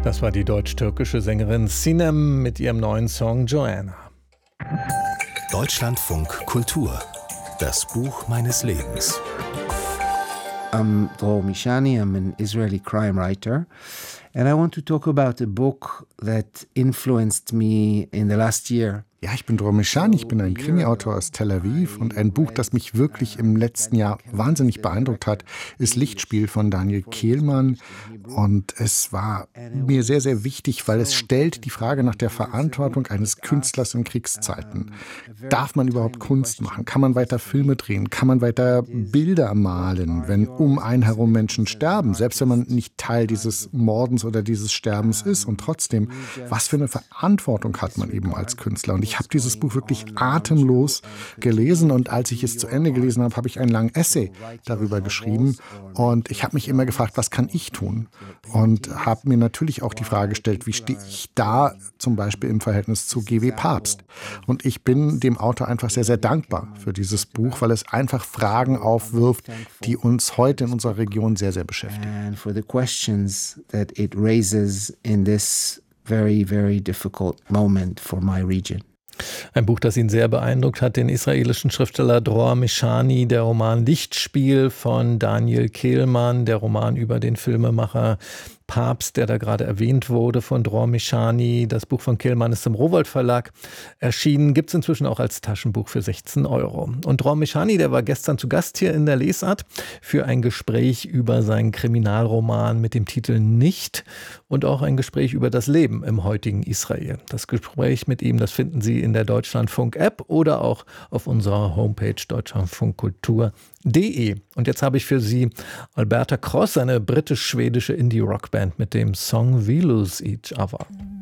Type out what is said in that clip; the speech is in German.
Das war die deutsch-türkische Sängerin Sinem mit ihrem neuen Song Joanna. Deutschlandfunk Kultur. Das Buch meines Lebens. I'm Dror Mishani, I'm an Israeli crime writer, and I want to talk about a book that influenced me in the last year. Ja, ich bin Dror Mishani, ich bin ein Krimi-Autor aus Tel Aviv und ein Buch, das mich wirklich im letzten Jahr wahnsinnig beeindruckt hat, ist Lichtspiel von Daniel Kehlmann. Und es war mir sehr, sehr wichtig, weil es stellt die Frage nach der Verantwortung eines Künstlers in Kriegszeiten. Darf man überhaupt Kunst machen? Kann man weiter Filme drehen? Kann man weiter Bilder malen, wenn um einen herum Menschen sterben? Selbst wenn man nicht Teil dieses Mordens oder dieses Sterbens ist. Und trotzdem, was für eine Verantwortung hat man eben als Künstler? Und ich habe dieses Buch wirklich atemlos gelesen und als ich es zu Ende gelesen habe, habe ich einen langen Essay darüber geschrieben und ich habe mich immer gefragt, was kann ich tun? Und habe mir natürlich auch die Frage gestellt, wie stehe ich da zum Beispiel im Verhältnis zu G.W. Pabst? Und ich bin dem Autor einfach sehr, sehr dankbar für dieses Buch, weil es einfach Fragen aufwirft, die uns heute in unserer Region sehr, sehr beschäftigen. And for the questions that it raises in this very, very difficult moment for my region. Ein Buch, das ihn sehr beeindruckt hat, den israelischen Schriftsteller Dror Mishani, der Roman Lichtspiel von Daniel Kehlmann, der Roman über den Filmemacher Pabst, der da gerade erwähnt wurde, von Dror Mishani. Das Buch von Kehlmann ist im Rowohlt Verlag erschienen, gibt es inzwischen auch als Taschenbuch für 16 €. Und Dror Mishani, der war gestern zu Gast hier in der Lesart für ein Gespräch über seinen Kriminalroman mit dem Titel Nicht und auch ein Gespräch über das Leben im heutigen Israel. Das Gespräch mit ihm, das finden Sie in der Deutschlandfunk-App oder auch auf unserer Homepage deutschlandfunkkultur.de. Und jetzt habe ich für Sie Alberta Cross, eine britisch-schwedische Indie-Rockband mit dem Song We Lose Each Other.